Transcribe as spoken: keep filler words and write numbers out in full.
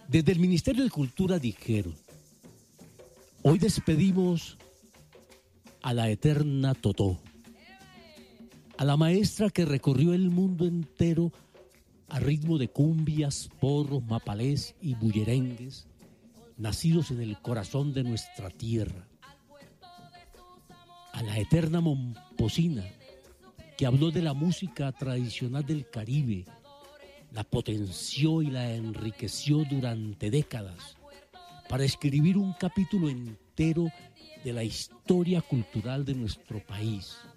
Desde el Ministerio de Cultura dijeron, hoy despedimos a la eterna Totó, a la maestra que recorrió el mundo entero a ritmo de cumbias, porros, mapalés y bullerengues, nacidos en el corazón de nuestra tierra. A la eterna Momposina, que habló de la música tradicional del Caribe, la potenció y la enriqueció durante décadas para escribir un capítulo entero de la historia cultural de nuestro país.